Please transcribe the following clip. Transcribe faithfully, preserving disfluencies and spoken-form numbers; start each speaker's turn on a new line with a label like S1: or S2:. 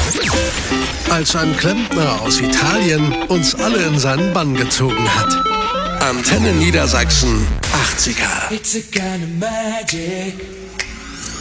S1: Als ein Klempner aus Italien uns alle in seinen Bann gezogen hat. Antenne Niedersachsen, achtziger.
S2: It's a kind of magic.